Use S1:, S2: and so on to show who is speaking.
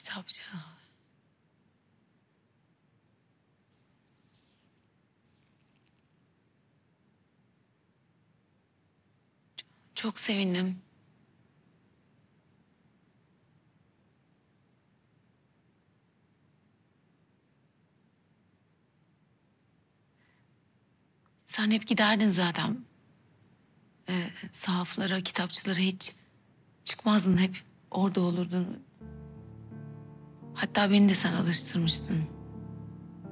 S1: Kitapçı. Çok sevindim. Sen hep giderdin zaten. Sahaflara, kitapçılara hiç çıkmazdın. Hep orada olurdun. Hatta beni de sen alıştırmıştın.